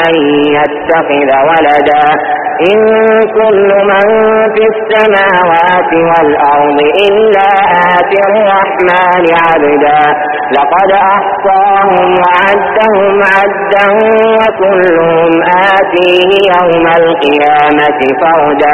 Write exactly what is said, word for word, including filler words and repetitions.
أن يتخذ ولدا إن كل من في السماوات والأرض إلا آتي الرحمن عبدا لقد أحصاهم وعدهم عدا وكلهم آتيه يوم القيامة فردا